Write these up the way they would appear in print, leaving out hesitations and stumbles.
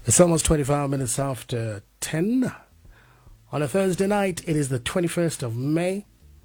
It's almost 25 minutes after 10. On a Thursday night, it is the 21st of May.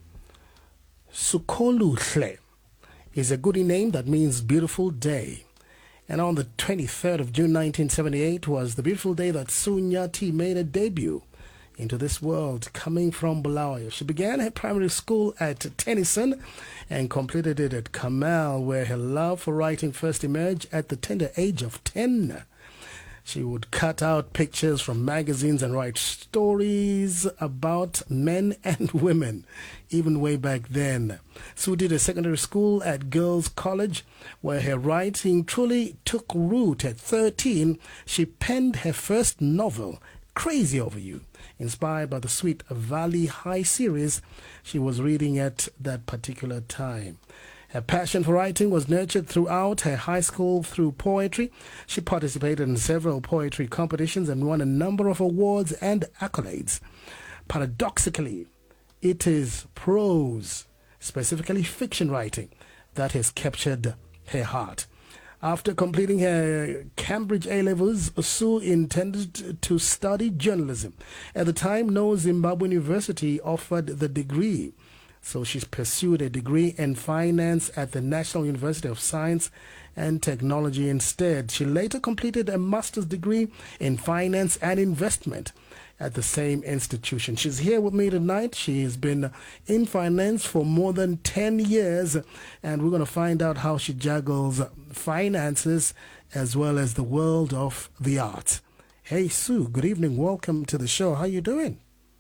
Sukoluhle is a Gudi name that means beautiful day. And on the 23rd of June 1978 was the beautiful day that Sunyati made a debut into this world, coming from Bulawayo. She began her primary school at Tennyson and completed it at Kamal, where her love for writing first emerged at the tender age of 10. She would cut out pictures from magazines and write stories about men and women, even way back then. Sue did a secondary school at Girls College, where her writing truly took root. At 13, she penned her first novel, Crazy Over You, inspired by the Sweet Valley High series she was reading at that particular time. Her passion for writing was nurtured throughout her high school through poetry. She participated in several poetry competitions and won a number of awards and accolades. Paradoxically, it is prose, specifically fiction writing, that has captured her heart. After completing her Cambridge A-levels, Sue intended to study journalism. At the time, no Zimbabwe university offered the degree, so she pursued a degree in finance at the National University of Science and Technology instead. She later completed a master's degree in finance and investment at the same institution. She's here with me tonight. She has been in finance for more than 10 years, and we're going to find out how she juggles finances as well as the world of the arts. Hey, Sue, good evening. Welcome to the show. How are you doing?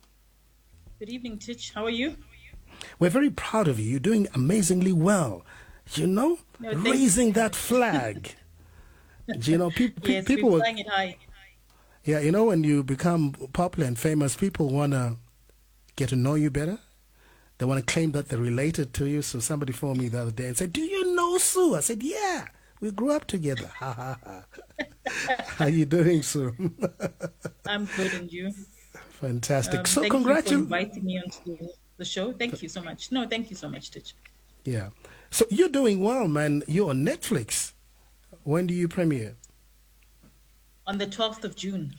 Good evening, Titch. How are you? We're very proud of you. You're doing amazingly well. You know, raising that flag. You know, yes, people we're flying it high. Yeah, you know, when you become popular and famous, people want to get to know you better. They want to claim that they're related to you. So somebody phoned me the other day and said, "Do you know Sue?" I said, "Yeah, we grew up together." Ha ha ha. How you doing, Sue? I'm good, and you? Fantastic. So Thank you for congratulations. inviting me onto the show. Thank you so much. No, thank you so much, Titch. Yeah. So you're doing well, man. You're on Netflix. When do you premiere? On the 12th of June.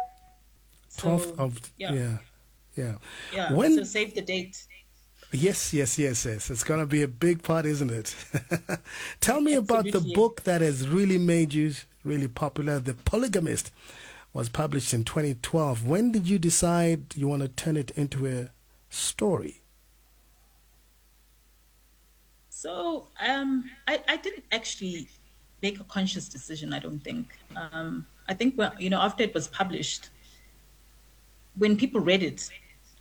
12th So, of, yeah. yeah. Yeah, When? so save the date. Yes. It's going to be a big part, isn't it? Tell me about the Absolutely. book that has really made you really popular. The Polygamist was published in 2012. When did you decide you want to turn it into a story? So, I didn't actually make a conscious decision, I don't think. I think, well, after it was published, when people read it,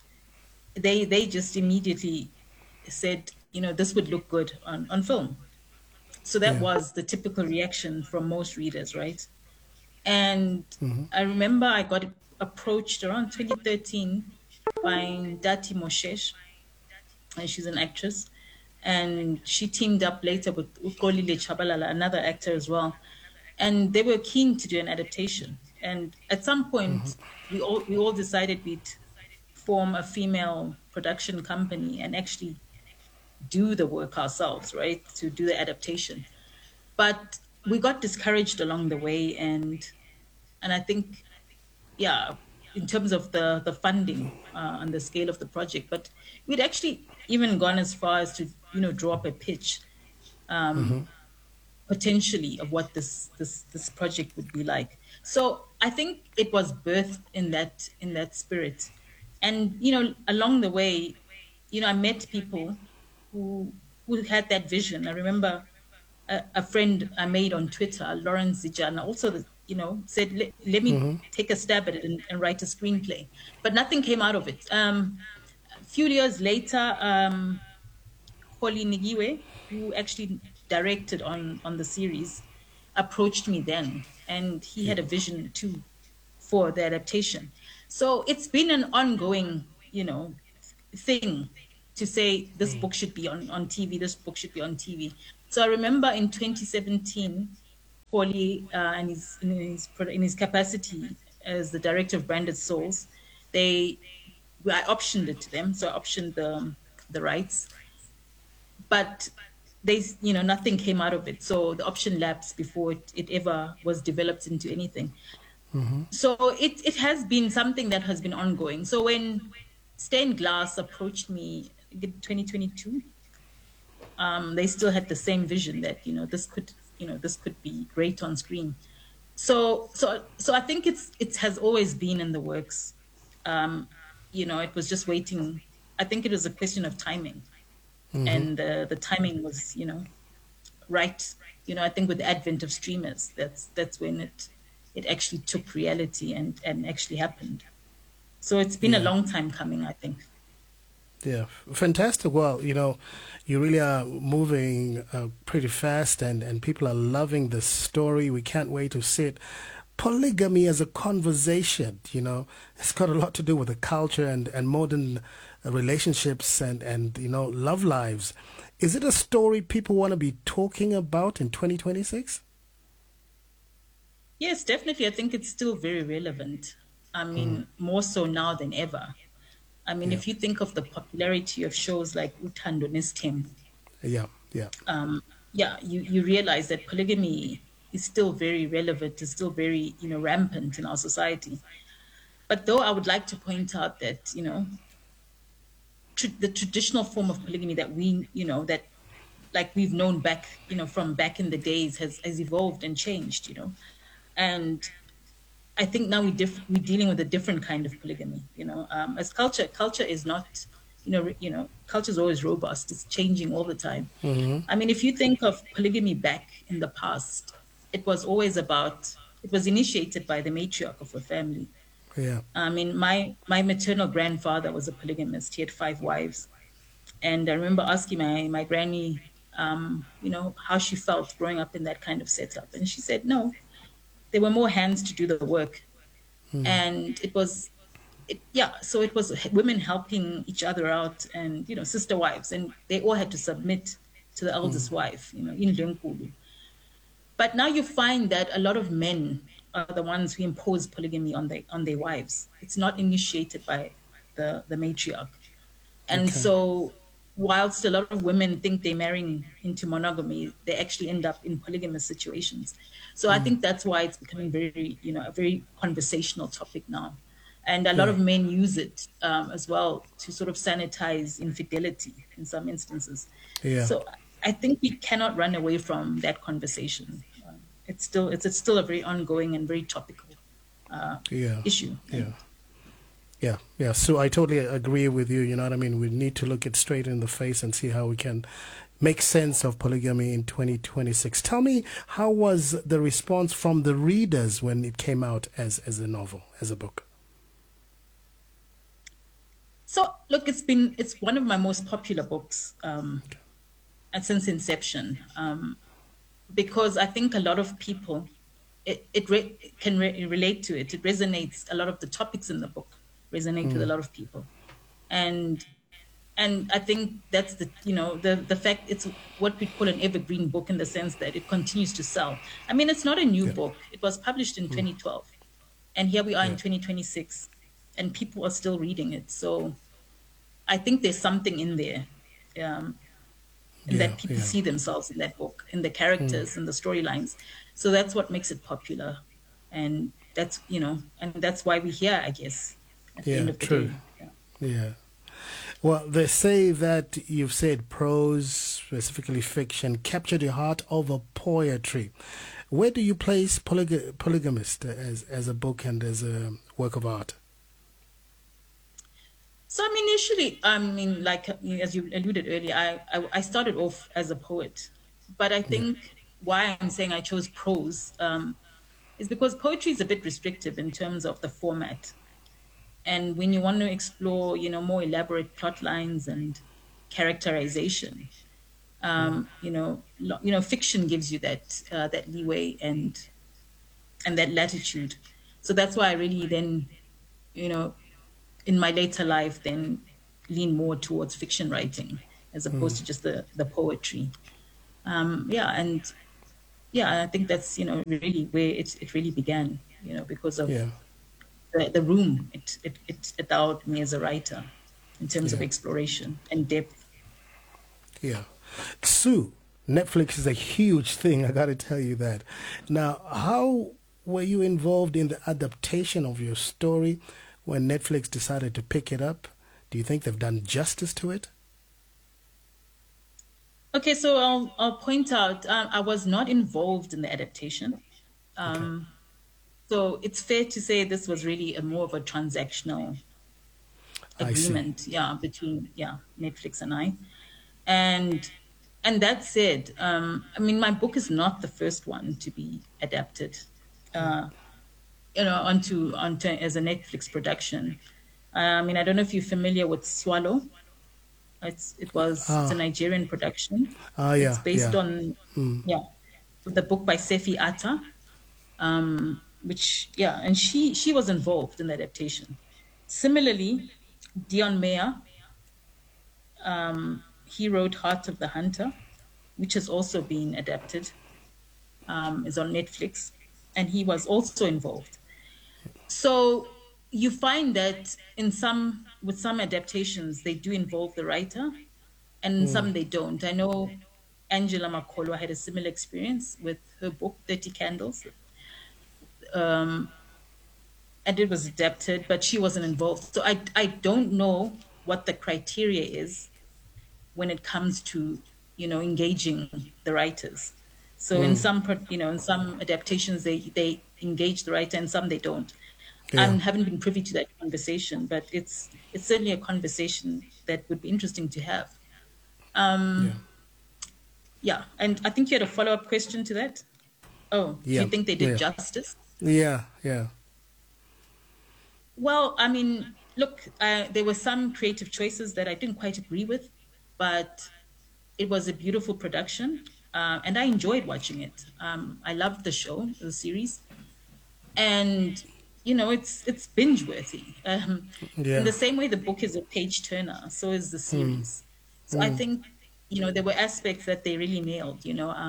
they just immediately said, this would look good on film. So that Yeah. was the typical reaction from most readers, right? And Mm-hmm. I remember I got approached around 2013 by Dati Moshesh, and she's an actress. And she teamed up later with Ukolile Chabalala, another actor as well. And they were keen to do an adaptation. And at some Mm-hmm. point, we all decided we'd form a female production company and actually do the work ourselves, right? To do the adaptation. But we got discouraged along the way, and I think, yeah, in terms of the funding and the scale of the project. But we'd actually even gone as far as to draw up a pitch Mm-hmm. potentially of what this project would be like. So I think it was birthed in that spirit, and along the way, I met people who had that vision. I remember a friend I made on Twitter, Lawrence Zijana, also said, let me Mm-hmm. take a stab at it and write a screenplay, but nothing came out of it. A few years later, Holly Nigiwe, who actually directed on the series, approached me then, and he Yeah. had a vision too for the adaptation. So it's been an ongoing, thing to say this book should be on TV, this book should be on TV. So I remember in 2017, Holly, in his capacity as the director of Branded Souls, I optioned it to them. So I optioned the rights, but nothing came out of it. So the option lapsed before it ever was developed into anything. So it has been something that has been ongoing. So when Stained Glass approached me in 2022, they still had the same vision that this could be great on screen. So I think it has always been in the works. It was just waiting. I think it was a question of timing, and the timing was right. I think with the advent of streamers, that's when it actually took reality and actually happened. So it's been a Yeah. long time coming, I think. Yeah, fantastic. Well, you really are moving pretty fast, and people are loving the story. We can't wait to see it. Polygamy as a conversation, it's got a lot to do with the culture and modern relationships and love lives. Is it a story people want to be talking about in 2026? Yes, definitely. I think it's still very relevant. I mean, more so now than ever. I mean, Yeah, if you think of the popularity of shows like Uthando Nestem, yeah, yeah, yeah, you realize that polygamy is still very relevant, is still very, rampant in our society. But though I would like to point out that, the traditional form of polygamy that that like we've known back, from back in the days has evolved and changed, And I think now we're dealing with a different kind of polygamy. As culture is not, culture is always robust. It's changing all the time. I mean, if you think of polygamy back in the past, it was initiated by the matriarch of a family. yeah. I mean, my maternal grandfather was a polygamist. He had 5 wives, and I remember asking my granny, how she felt growing up in that kind of setup, and she said no, there were more hands to do the work, and so it was women helping each other out, and sister wives, and they all had to submit to the eldest wife, in Lenkulu. But now you find that a lot of men are the ones who impose polygamy on their wives. It's not initiated by the matriarch. And Okay. so whilst a lot of women think they're marrying into monogamy, they actually end up in polygamous situations. So I think that's why it's becoming a very conversational topic now. And a lot Yeah, of men use it as well to sort of sanitize infidelity in some instances. yeah, So I think we cannot run away from that conversation. It's still a very ongoing and very topical yeah, issue. yeah. Yeah, yeah. So I totally agree with you. You know what I mean? We need to look it straight in the face and see how we can make sense of polygamy in 2026. Tell me, how was the response from the readers when it came out as a novel, as a book? So look, it's one of my most popular books, and since inception, because I think a lot of people relate to it. It resonates. A lot of the topics in the book resonate with a lot of people, and I think that's the fact it's what we call an evergreen book in the sense that it continues to sell. I mean, it's not a new Yeah, book. It was published in 2012, and here we are in yeah, 2026, and people are still reading it. So I think there's something in there, and yeah, that people yeah. see themselves in that book, in the characters, in the storylines. So that's what makes it popular, and that's why we're here, I guess, at the end Yeah, of the true. day. Yeah. Yeah. Well, they say that you've said prose, specifically fiction, captured your heart over poetry. Where do you place Polygamist as a book and as a work of art? So I mean, initially, like as you alluded earlier, I started off as a poet, but I Yeah. think why I'm saying I chose prose is because poetry is a bit restrictive in terms of the format. And when you want to explore, more elaborate plot lines and characterization, fiction gives you that leeway and that latitude. So that's why I really then, you know, in my later life, then lean more towards fiction writing as opposed to just the poetry. Yeah, and yeah, I think that's really where it really began. Because of Yeah. the room it allowed me as a writer in terms of Yeah. exploration and depth. Yeah. Sue, Netflix is a huge thing. I got to tell you that. Now, how were you involved in the adaptation of your story when Netflix decided to pick it up? Do you think they've done justice to it? Okay, so I'll point out I was not involved in the adaptation. Okay. So it's fair to say this was really a more of a transactional I see. agreement, yeah, between Netflix and I. And and that said, I mean, my book is not the first one to be adapted, uh, onto as a Netflix production. I mean, I don't know if you're familiar with Swallow. It's a Ah, Nigerian production. It's yeah, based yeah. on Mm, yeah the book by Sefi Atta, which and she was involved in the adaptation. Similarly, Dion Mayer, he wrote Heart of the Hunter, which has also been adapted, is on Netflix, and he was also involved. So you find that with some adaptations, they do involve the writer, and in mm, some they don't. I know Angela Makolo had a similar experience with her book, 30 Candles, and it was adapted, but she wasn't involved. So I don't know what the criteria is when it comes to, engaging the writers. So in mm, some adaptations, they engage the writer and some they don't. I yeah, haven't been privy to that conversation, but it's certainly a conversation that would be interesting to have. yeah, Yeah, and I think you had a follow-up question to that. Oh, do yeah, you think they did yeah, justice? yeah, yeah. Well, I mean, look, there were some creative choices that I didn't quite agree with, but it was a beautiful production, and I enjoyed watching it. I loved the show, the series, and it's binge worthy. In Yeah. the same way the book is a page turner, so is the Mm, series. So I mm, think there were aspects that they really nailed.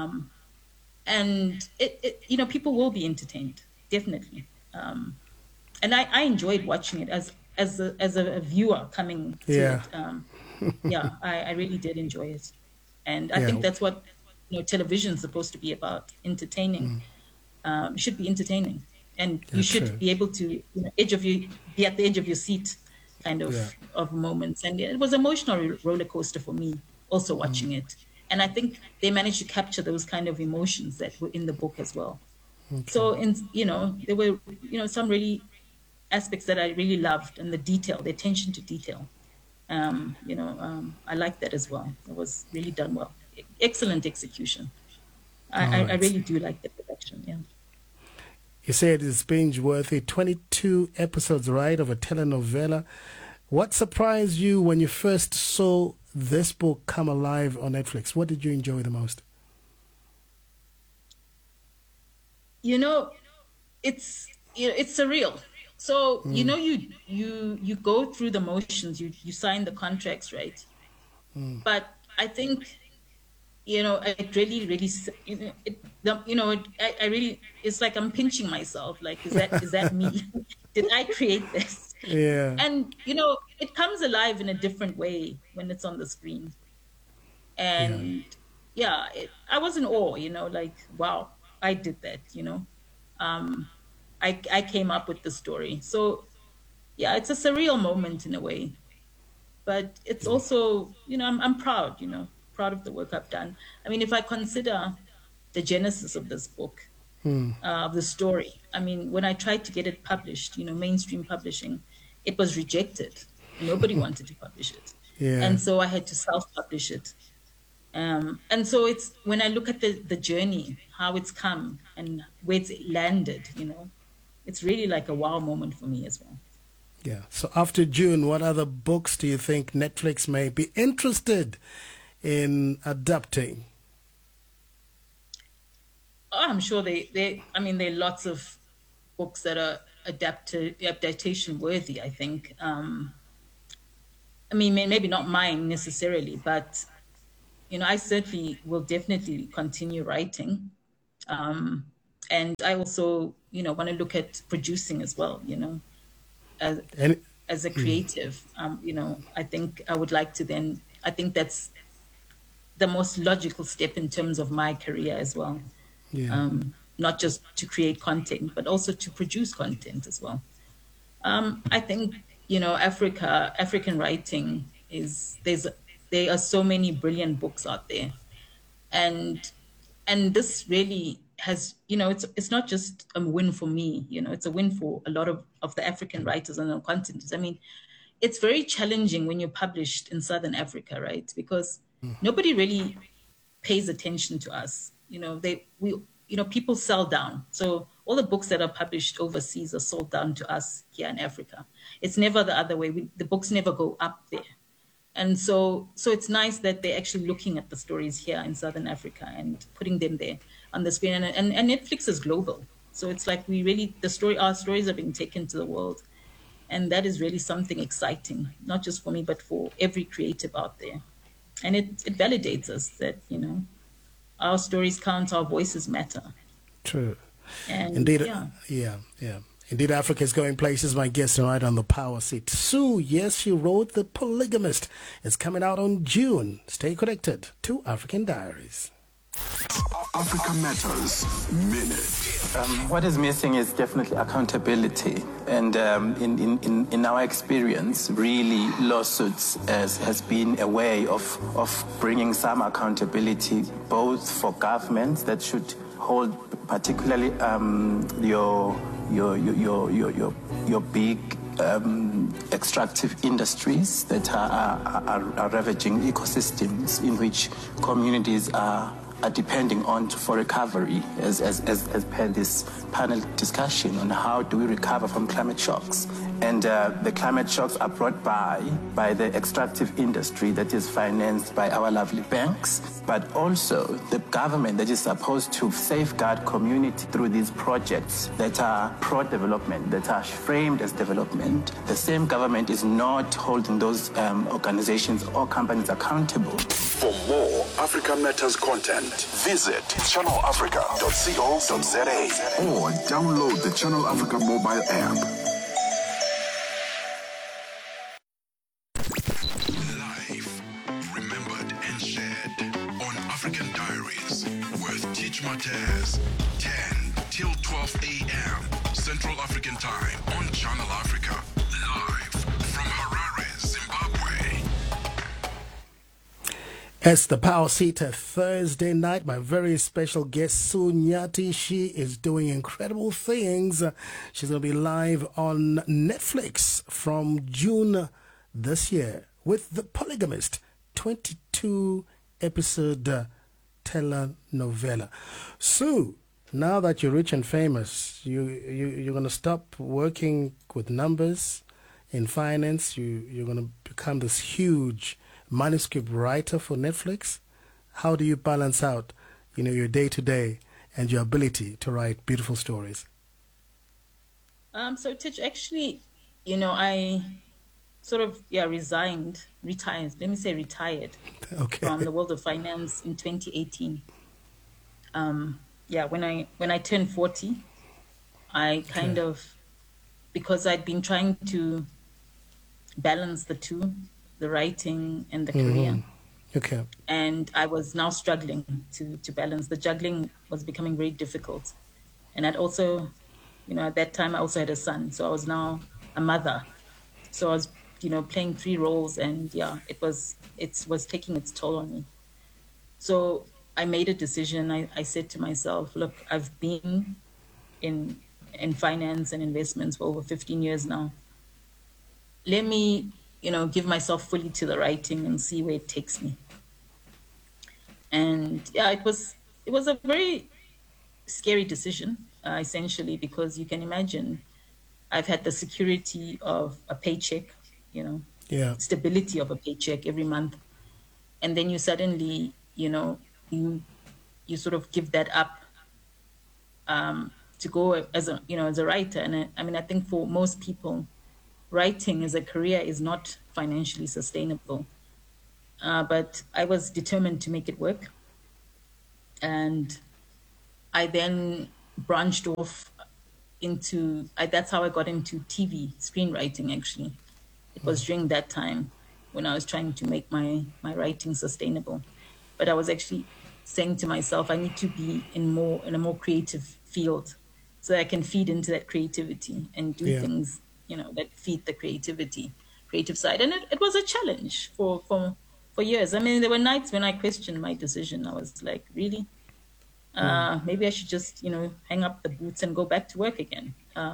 And people will be entertained, definitely. And I enjoyed watching it as a viewer coming to yeah, it. Yeah, I really did enjoy it, and I yeah, think that's what television is supposed to be about: entertaining. It should be entertaining, and yeah, you should true. be able to be at the edge of your seat, kind Yeah. of moments. And it was an emotional roller coaster for me, also watching it. And I think they managed to capture those kind of emotions that were in the book as well. Okay. So there were some really aspects that I really loved, and the detail, the attention to detail. I like that as well. It was really done well. Excellent execution. All I right. really do like the production. Yeah. You said it's binge worthy. 22 episodes, right, of a telenovela. What surprised you when you first saw this book come alive on Netflix? What did you enjoy the most? You know, it's surreal. So Mm, you go through the motions. You sign the contracts, right? mm, But I think it really, really, I really, it's like I'm pinching myself. Like, is that me? Did I create this? yeah. And it comes alive in a different way when it's on the screen. Yeah. And yeah, I was in awe. Like, wow, I did that. Um, I came up with the story. So yeah, it's a surreal moment in a way, but it's Yeah. also, I'm proud, proud of the work I've done. I mean, if I consider the genesis of this book, Mm, of the story, I mean, when I tried to get it published, mainstream publishing, it was rejected. Nobody wanted to publish it. yeah. And so I had to self-publish it. And so it's when I look at the journey, how it's come and where it's landed, it's really like a wow moment for me as well. Yeah. So after June, what other books do you think Netflix may be interested in adapting? Oh, I'm sure I mean, there are lots of books that are adaptation worthy, I think. I mean, maybe not mine necessarily, but, I certainly will definitely continue writing. Um, and I also, want to look at producing as well, as, And as a mm, creative. I think I think that's the most logical step in terms of my career as well. yeah. Um, not just to create content, but also to produce content as well. I think, African writing there are so many brilliant books out there, and this really has, it's not just a win for me, it's a win for a lot of the African writers and the continent. I mean, it's very challenging when you're published in Southern Africa, right? Because nobody really pays attention to us. People sell down. So all the books that are published overseas are sold down to us here in Africa. It's never the other way. The books never go up there. And so it's nice that they're actually looking at the stories here in Southern Africa and putting them there on the screen. And Netflix is global. So it's like our stories are being taken to the world. And that is really something exciting, not just for me, but for every creative out there. And it validates us that, our stories count, our voices matter. True. And Indeed, yeah. Indeed, Africa is going places. My guest tonight on the Power Seat, Sue. Yes, she wrote The Polygamist. It's coming out on June. Stay connected to African Diaries. Africa Matters Minute. What is missing is definitely accountability. And in our experience, really, lawsuits has been a way of bringing some accountability, both for governments that should hold particularly your big extractive industries that are ravaging ecosystems in which communities are depending on for recovery, as per this panel discussion on how do we recover from climate shocks. And the climate shocks are brought by the extractive industry that is financed by our lovely banks, but also the government that is supposed to safeguard community through these projects that are pro-development, that are framed as development. The same government is not holding those organizations or companies accountable. For more Africa Matters content, visit channelafrica.co.za or download the Channel Africa mobile app. Live, remembered and shared on African Diaries with Teach Matez, 10 till 12 a.m. Central African Time on Channel Africa. Live from Harare, Zimbabwe. It's the Power Seat Thursday night. My very special guest, Sue Nyathi. She is doing incredible things. She's going to be live on Netflix from June this year with The Polygamist, 22-episode telenovela. Sue, now that you're rich and famous, you're going to stop working with numbers in finance. You're going to become this huge manuscript writer for Netflix. How do you balance out, your day-to-day and your ability to write beautiful stories? So Titch, actually, I sort of retired Okay. from the world of finance in 2018. When I turned 40, I kind of, because I'd been trying to balance the two, the writing and the career. Okay. And I was now struggling to balance. The juggling was becoming very difficult. And I'd also, at that time, I also had a son. So I was now a mother. So I was, playing 3 roles, and it was taking its toll on me. So I made a decision. I said to myself, look, I've been in finance and investments for over 15 years now. Let me, give myself fully to the writing and see where it takes me. And it was a very scary decision, essentially, because you can imagine I've had the security of a paycheck, stability of a paycheck every month. And then you suddenly, you sort of give that up to go as a writer. And I think for most people, writing as a career is not financially sustainable. But I was determined to make it work. And I then branched off into, that's how I got into TV screenwriting, actually. It was during that time when I was trying to make my writing sustainable. But I was actually saying to myself, I need to be in a more creative field so I can feed into that creativity and do Yeah. things, that feed the creative side. And it was a challenge for years. I mean, there were nights when I questioned my decision. I was like, really? Maybe I should just, hang up the boots and go back to work again.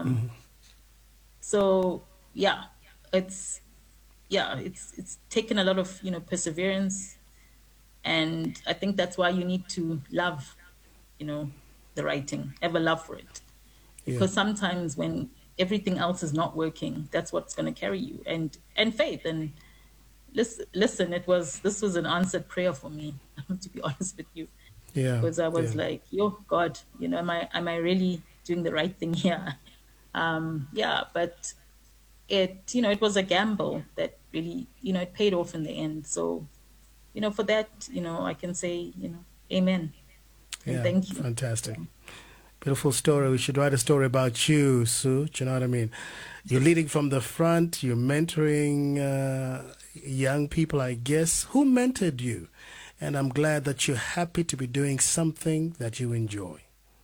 So it's taken a lot of, perseverance. And I think that's why you need to love, the writing, have a love for it. Because sometimes when everything else is not working, that's what's going to carry you. And faith. And listen, this was an answered prayer for me, to be honest with you. Yeah. Because I was like, yo, God, am I really doing the right thing here? But it was a gamble that really, it paid off in the end. So, for that, I can say, amen. And thank you. Fantastic. Beautiful story. We should write a story about you, Sue. Do you know what I mean? You're leading from the front. You're mentoring young people, I guess. Who mentored you? And I'm glad that you're happy to be doing something that you enjoy.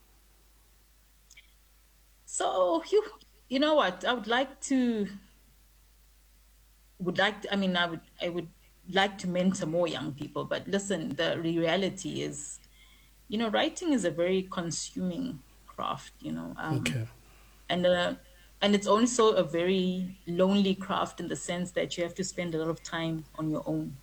So you know what? I would like to mentor more young people. But listen, the reality is, writing is a very consuming craft, Okay. And it's also a very lonely craft in the sense that you have to spend a lot of time on your own.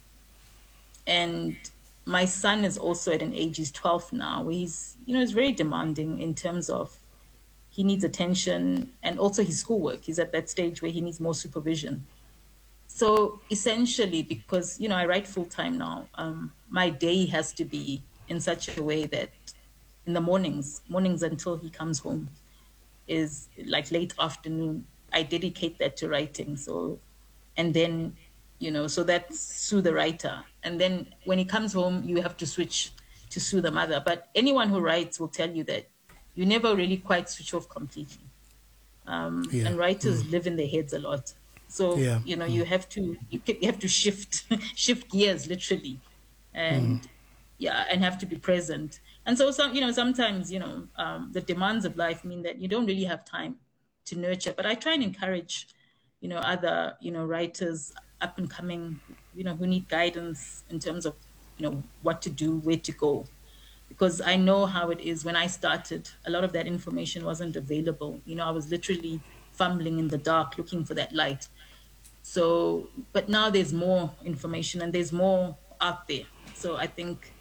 And my son is also at an age, he's 12 now, where he's very demanding in terms of he needs attention and also his schoolwork. He's at that stage where he needs more supervision. So essentially, because, I write full time now, my day has to be in such a way that in the mornings until he comes home is like late afternoon, I dedicate that to writing. So, and then, so that's Sue the writer. And then when he comes home, you have to switch to Sue the mother. But anyone who writes will tell you that you never really quite switch off completely. And writers live in their heads a lot. So, you have to shift gears literally and and have to be present. And so sometimes, the demands of life mean that you don't really have time to nurture. But I try and encourage, other, writers up and coming, who need guidance in terms of, what to do, where to go. Because I know how it is. When I started, a lot of that information wasn't available. I was literally fumbling in the dark, looking for that light. So, but now there's more information and there's more out there. So I think,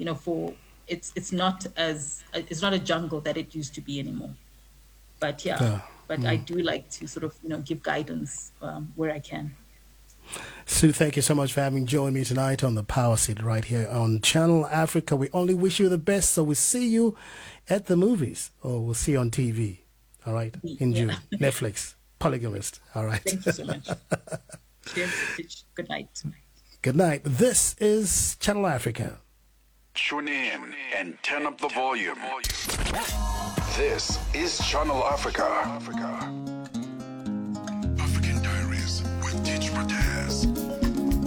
it's not a jungle that it used to be anymore. But I do like to sort of, give guidance where I can. Sue, thank you so much for having joined me tonight on the Power Seat right here on Channel Africa. We only wish you the best. So we'll see you at the movies or we'll see you on TV. All right. In June. Netflix. Polygamist. All right. Thank you so much. Cheers. Good night. Good night. This is Channel Africa. Tune in and turn up the volume. This is Channel Africa.